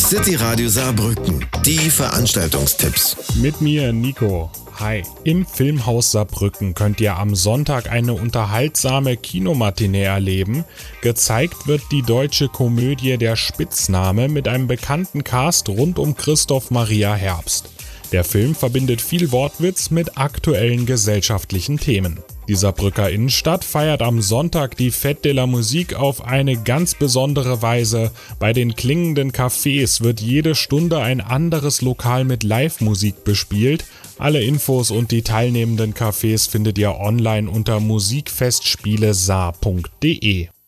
City Radio Saarbrücken. Die Veranstaltungstipps. Mit mir, Nico. Hi. Im Filmhaus Saarbrücken könnt ihr am Sonntag eine unterhaltsame Kinomatinee erleben. Gezeigt wird die deutsche Komödie Der Spitzname mit einem bekannten Cast rund um Christoph Maria Herbst. Der Film verbindet viel Wortwitz mit aktuellen gesellschaftlichen Themen. Die Saarbrücker Innenstadt feiert am Sonntag die Fête de la Musique auf eine ganz besondere Weise. Bei den klingenden Cafés wird jede Stunde ein anderes Lokal mit Live-Musik bespielt. Alle Infos und die teilnehmenden Cafés findet ihr online unter musikfestspielesaar.de.